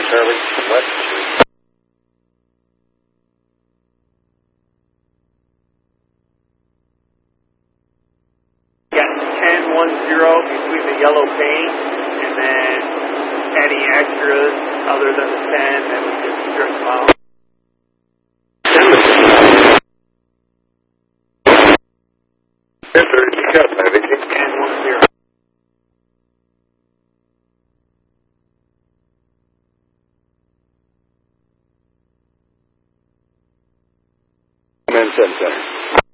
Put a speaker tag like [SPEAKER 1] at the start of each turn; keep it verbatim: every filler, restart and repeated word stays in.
[SPEAKER 1] Charlie, left three.
[SPEAKER 2] Got ten one zero between the yellow paint, and then any extras other than the ten, then we just strip them out.
[SPEAKER 1] thirty, you got five eighty.
[SPEAKER 2] ten one zero.
[SPEAKER 1] Command ten center.